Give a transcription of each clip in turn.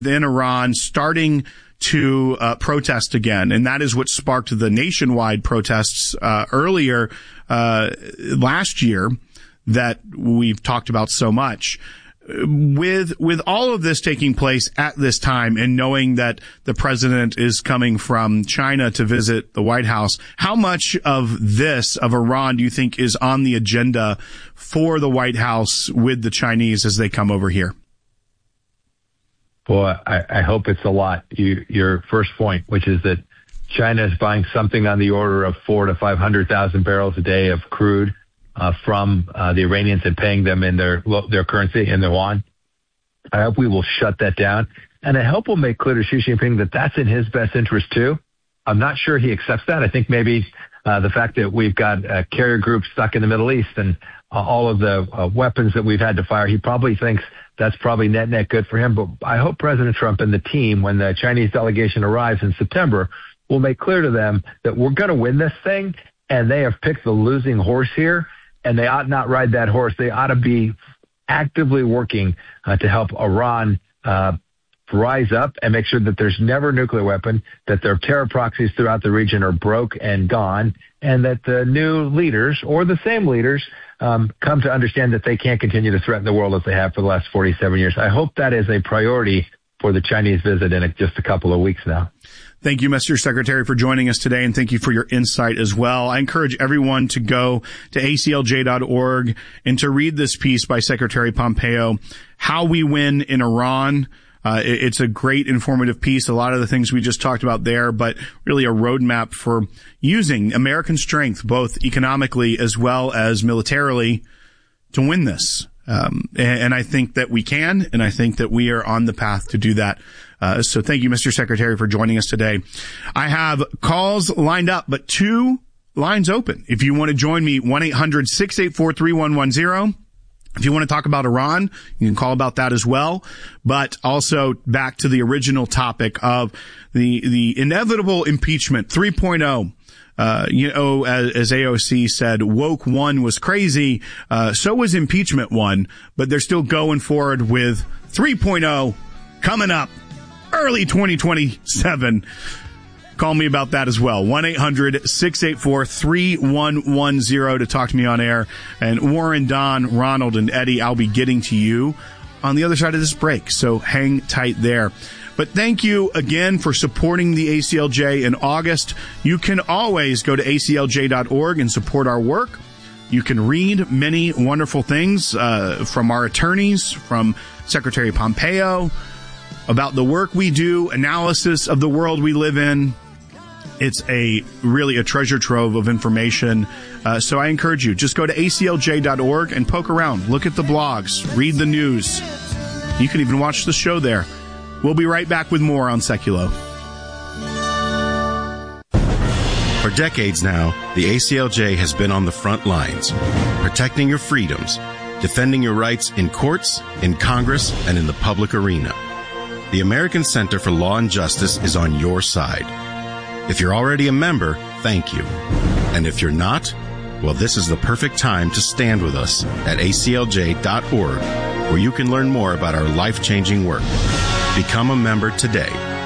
in Iran starting to protest again. And that is what sparked the nationwide protests earlier last year that we've talked about so much. With all of this taking place at this time and knowing that the president is coming from China to visit the White House, how much of Iran, do you think is on the agenda for the White House with the Chinese as they come over here? Boy, I hope it's a lot. Your first point, which is that China is buying something on the order of 400,000 to 500,000 barrels a day of crude from the Iranians and paying them in their currency, in their yuan. I hope we will shut that down. And I hope we'll make clear to Xi Jinping that that's in his best interest, too. I'm not sure he accepts that. I think maybe the fact that we've got carrier groups stuck in the Middle East and all of the weapons that we've had to fire, he probably thinks that's probably net good for him. But I hope President Trump and the team, when the Chinese delegation arrives in September, will make clear to them that we're going to win this thing, and they have picked the losing horse here, and they ought not ride that horse. They ought to be actively working to help Iran rise up and make sure that there's never a nuclear weapon, that their terror proxies throughout the region are broke and gone, and that the new leaders or the same leaders come to understand that they can't continue to threaten the world as they have for the last 47 years. I hope that is a priority for the Chinese visit in just a couple of weeks now. Thank you, Mr. Secretary, for joining us today, and thank you for your insight as well. I encourage everyone to go to aclj.org and to read this piece by Secretary Pompeo, How We Win in Iran. It's a great informative piece, a lot of the things we just talked about there, but really a roadmap for using American strength, both economically as well as militarily, to win this. And I think that we can, and I think that we are on the path to do that. So thank you, Mr. Secretary, for joining us today. I have calls lined up, but 2 lines open. If you want to join me, 1-800-684-3110. If you want to talk about Iran, you can call about that as well. But also back to the original topic of the inevitable impeachment 3.0. As AOC said, woke 1 was crazy. So was impeachment 1, but they're still going forward with 3.0 coming up early 2027. Call me about that as well. 1-800-684-3110 to talk to me on air. And Warren, Don, Ronald, and Eddie, I'll be getting to you on the other side of this break. So hang tight there. But thank you again for supporting the ACLJ in August. You can always go to aclj.org and support our work. You can read many wonderful things from our attorneys, from Secretary Pompeo, about the work we do, analysis of the world we live in. It's really a treasure trove of information. So I encourage you, just go to aclj.org and poke around. Look at the blogs, read the news. You can even watch the show there. We'll be right back with more on Seculo. For decades now, the ACLJ has been on the front lines, protecting your freedoms, defending your rights in courts, in Congress, and in the public arena. The American Center for Law and Justice is on your side. If you're already a member, thank you. And if you're not, well, this is the perfect time to stand with us at aclj.org, where you can learn more about our life-changing work. Become a member today.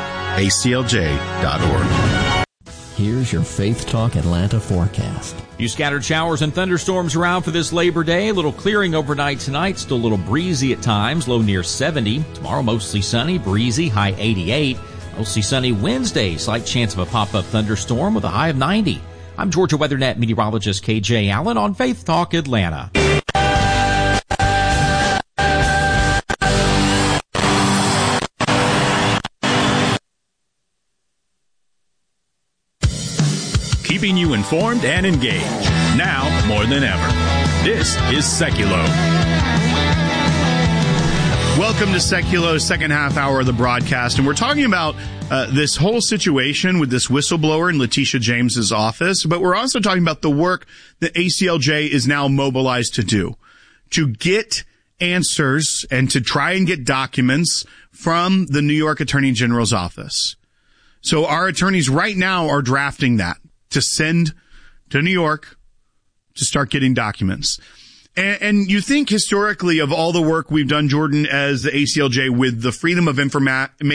aclj.org. Here's your Faith Talk Atlanta forecast. You scattered showers and thunderstorms around for this Labor Day. A little clearing overnight tonight. Still a little breezy at times. Low near 70. Tomorrow mostly sunny, breezy, high 88. Mostly sunny Wednesday. Slight chance of a pop-up thunderstorm with a high of 90. I'm Georgia WeatherNet meteorologist KJ Allen on Faith Talk Atlanta. Keeping you informed and engaged, now more than ever. This is Seculo. Welcome to Seculo's second half hour of the broadcast, and we're talking about this whole situation with this whistleblower in Letitia James's office, but we're also talking about the work that ACLJ is now mobilized to do, to get answers and to try and get documents from the New York Attorney General's office. So our attorneys right now are drafting that to send to New York to start getting documents. And you think historically of all the work we've done, Jordan, as the ACLJ with the Freedom of Information